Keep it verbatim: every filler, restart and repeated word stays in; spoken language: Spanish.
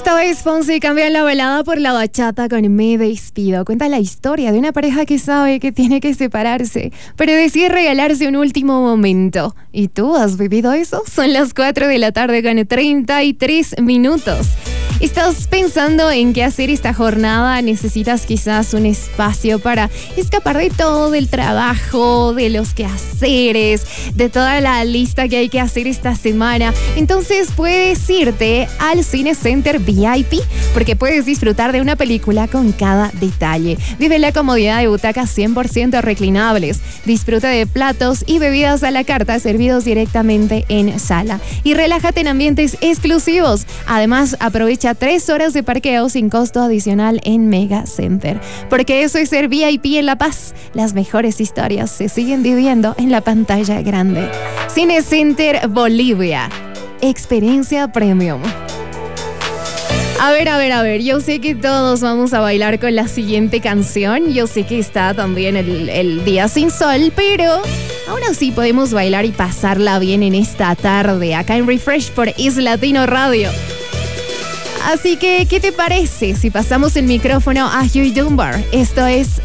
Esta vez Fonsi cambia la balada por la bachata con Me Despido. Cuenta la historia de una pareja que sabe que tiene que separarse, pero decide regalarse un último momento. ¿Y tú has vivido eso? Son las cuatro de la tarde con treinta y tres minutos. ¿Estás pensando en qué hacer esta jornada? Necesitas quizás un espacio para escapar de todo, del trabajo, de los quehaceres, de toda la lista que hay que hacer esta semana. Entonces puedes irte al Cine Center V I P porque puedes disfrutar de una película con cada detalle. Vive la comodidad de butacas cien por ciento reclinables. Disfruta de platos y bebidas a la carta servidos directamente en sala. Y relájate en ambientes exclusivos. Además, aprovecha tres horas de parqueo sin costo adicional en Mega Center. Porque eso es ser V I P en La Paz. Las mejores historias se siguen viviendo en la pantalla grande. Cine Center Bolivia. Experiencia premium. A ver, a ver, a ver, yo sé que todos vamos a bailar con la siguiente canción. Yo sé que está también el, el día sin sol, pero aún así podemos bailar y pasarla bien en esta tarde, acá en Refresh por Is Latino Radio. Así que, ¿qué te parece si pasamos el micrófono a Huey Dunbar? Esto es